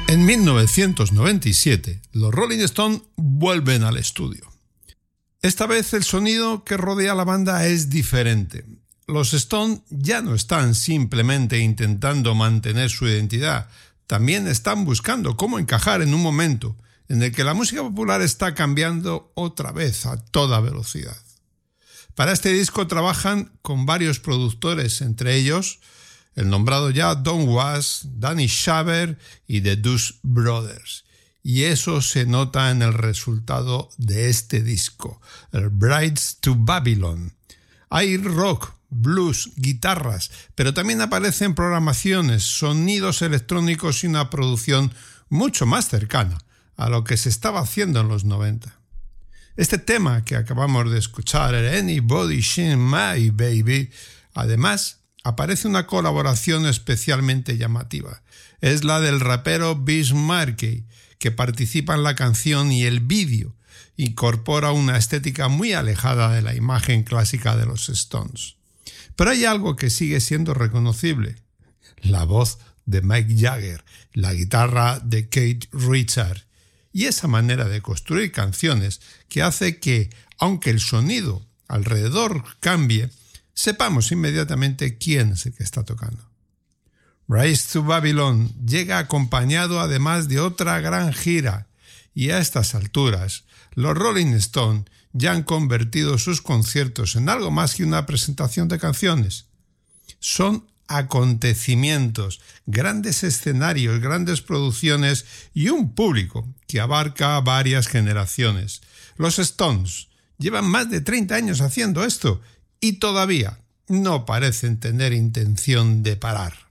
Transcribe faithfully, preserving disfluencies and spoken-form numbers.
En mil novecientos noventa y siete, los Rolling Stones vuelven al estudio. Esta vez el sonido que rodea a la banda es diferente. Los Stones ya no están simplemente intentando mantener su identidad, también están buscando cómo encajar en un momento en el que la música popular está cambiando otra vez a toda velocidad. Para este disco trabajan con varios productores, entre ellos el nombrado ya Don Was, Danny Shaver y The Deuce Brothers. Y eso se nota en el resultado de este disco, el Brides to Babylon. Hay rock, blues, guitarras, pero también aparecen programaciones, sonidos electrónicos y una producción mucho más cercana a lo que se estaba haciendo en los noventa. Este tema que acabamos de escuchar, el Anybody Seen My Baby, además aparece una colaboración especialmente llamativa. Es la del rapero Biz Markie, que participa en la canción, y el vídeo incorpora una estética muy alejada de la imagen clásica de los Stones. Pero hay algo que sigue siendo reconocible: la voz de Mick Jagger, la guitarra de Keith Richards y esa manera de construir canciones que hace que, aunque el sonido alrededor cambie, sepamos inmediatamente quién es el que está tocando. Rise to Babylon llega acompañado además de otra gran gira, y a estas alturas los Rolling Stones ya han convertido sus conciertos en algo más que una presentación de canciones. Son acontecimientos, grandes escenarios, grandes producciones y un público que abarca varias generaciones. Los Stones llevan más de treinta años haciendo esto y todavía no parecen tener intención de parar.